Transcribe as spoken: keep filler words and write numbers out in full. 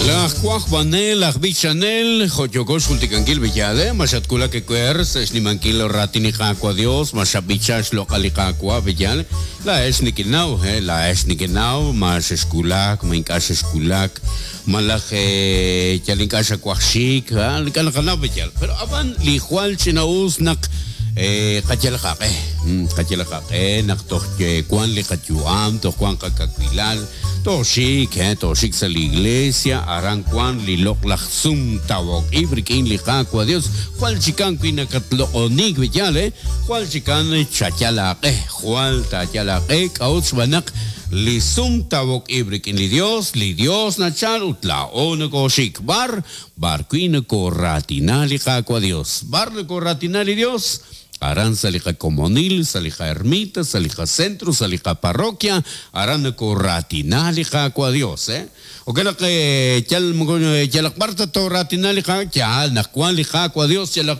La Juanel, la Bichanel, Joyogos Ulticanquil Villade, Mashatkula que Quers, Snimanquilo Ratinicaco Dios, Mashabichas Localicacua Villal, la Esnikinau, la Esnikinau, Mas Esculac, Minkas Esculac, Malaje Chalincasa Quachik, Alcanacana Villal. Pero aban Lijual Chinausnak. Kachalakake, kachalakake, naktoche, Juan le cachuam, to Juan cacaquilal, to shik, to shik sa la iglesia, aran Juan li lok laksum tawok, ibrikin li kakwa Dios, Juan chikan pinakatlo onig vijale, Juan chikan chachalake, Juan tachalake, kauts banak, li sum tawok ibrikin li Dios, li Dios na chal utla, ono ko shik bar, bar kuina ko ratinali kakwa Dios, bar ko ratinali Dios, harán salija comunil, salija ermita, salija centro, salija parroquia, harán corratinalija a Dios, ¿eh? O que la que chal chal cuarta to ratinalija, chal na cual lija a Dios, chal